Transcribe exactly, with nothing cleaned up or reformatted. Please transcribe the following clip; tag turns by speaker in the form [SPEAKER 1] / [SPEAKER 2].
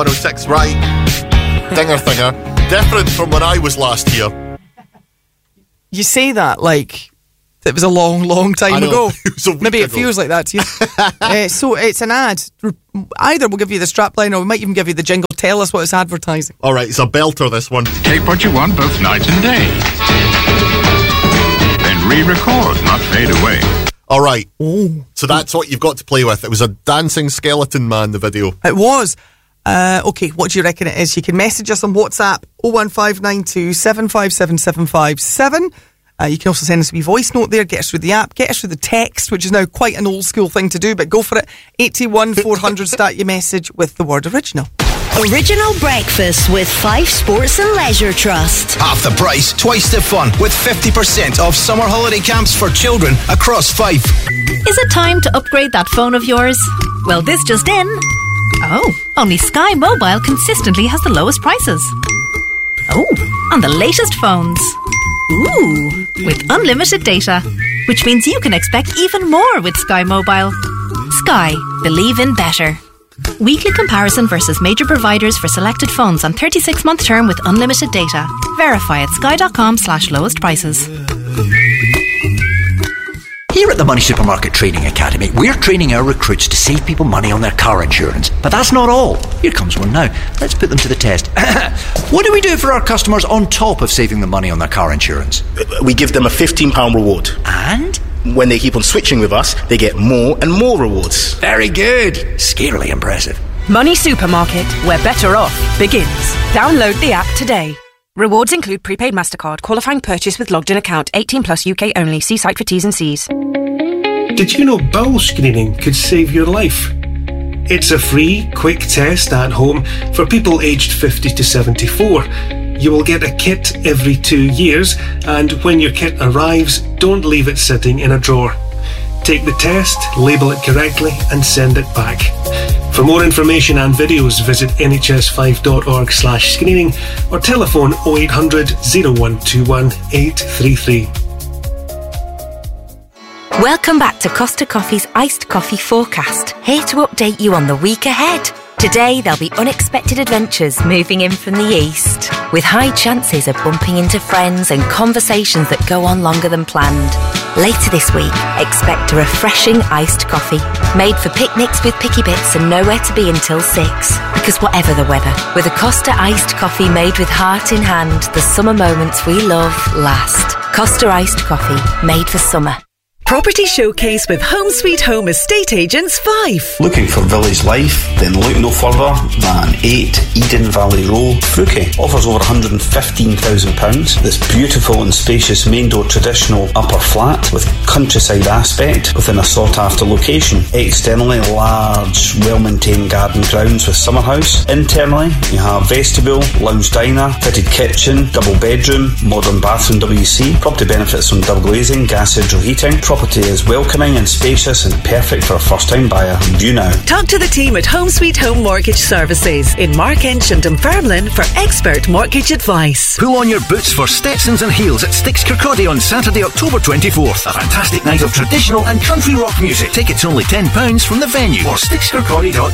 [SPEAKER 1] one oh six, right. Dinger thinger. Different from when I was last here.
[SPEAKER 2] You say that like it was a long, long time ago.
[SPEAKER 1] It
[SPEAKER 2] Maybe
[SPEAKER 1] ago.
[SPEAKER 2] it feels like that to you. uh, so it's an ad. Either we'll give you the strapline or we might even give you the jingle. Tell us what it's advertising.
[SPEAKER 1] All right, it's a belter, this one.
[SPEAKER 3] Take what you want both night and day. Then re-record, not fade away.
[SPEAKER 1] All right.
[SPEAKER 2] Oh.
[SPEAKER 1] So that's what you've got to play with. It was a dancing skeleton man, the video.
[SPEAKER 2] It was. Uh, okay, what do you reckon it is? You can message us on WhatsApp oh one five nine two seven five seven seven five seven. Uh, you can also send us a wee voice note there, get us through the app, get us through the text, which is now quite an old school thing to do, but go for it. eight one four hundred, start your message with the word original.
[SPEAKER 4] Original breakfast with Fife Sports and Leisure Trust.
[SPEAKER 5] Half the price, twice the fun, with fifty percent off summer holiday camps for children across Fife.
[SPEAKER 6] Is it time to upgrade that phone of yours? Well, this just in. Oh, only Sky Mobile consistently has the lowest prices. Oh, on the latest phones. Ooh, with unlimited data, which means you can expect even more with Sky Mobile. Sky, believe in better. Weekly comparison versus major providers for selected phones on thirty-six month term with unlimited data. Verify at sky.com slash lowest prices.
[SPEAKER 7] Here at the Money Supermarket Training Academy, we're training our recruits to save people money on their car insurance. But that's not all. Here comes one now. Let's put them to the test. What do we do for our customers on top of saving them money on their car insurance?
[SPEAKER 8] We give them a fifteen pounds reward.
[SPEAKER 7] And?
[SPEAKER 8] When they keep on switching with us, they get more and more rewards.
[SPEAKER 7] Very good. Scarily impressive.
[SPEAKER 9] Money Supermarket, where better off begins. Download the app today. Rewards include prepaid MasterCard, qualifying purchase with logged in account, eighteen plus U K only. See site for T's and C's.
[SPEAKER 10] Did you know bowel screening could save your life? It's a free, quick test at home for people aged fifty to seventy-four. You will get a kit every two years, and when your kit arrives, don't leave it sitting in a drawer. Take the test, label it correctly, and send it back. For more information and videos, visit n h s five dot org slash screening or telephone oh eight hundred, oh one two one, eight three three.
[SPEAKER 11] Welcome back to Costa Coffee's Iced Coffee Forecast, here to update you on the week ahead. Today there'll be unexpected adventures moving in from the east, with high chances of bumping into friends and conversations that go on longer than planned. Later this week, expect a refreshing iced coffee, made for picnics with picky bits and nowhere to be until six. Because whatever the weather, with a Costa iced coffee made with heart in hand, the summer moments we love last. Costa iced coffee, made for summer.
[SPEAKER 12] Property Showcase with Home Sweet Home Estate Agents Fife.
[SPEAKER 13] Looking for village life? Then look no further than eight Eden Valley Road, Fruke. Offers over one hundred fifteen thousand pounds. This beautiful and spacious main door traditional upper flat with countryside aspect within a sought after location. Externally, large, well maintained garden grounds with summer house. Internally, you have vestibule, lounge diner, fitted kitchen, double bedroom, modern bathroom W C. Property benefits from double glazing, gas central heating. Property is welcoming and spacious and perfect for a first time buyer. View now.
[SPEAKER 12] Talk to the team at Home Sweet Home Mortgage Services in Markench and Dunfermline for expert mortgage advice.
[SPEAKER 14] Pull on your boots for Stetsons and Heels at Sticks Kirkcaldy on Saturday, October twenty-fourth. A fantastic night of traditional and country rock music. Tickets only ten pounds from the venue or sticks kirkcaldy dot com.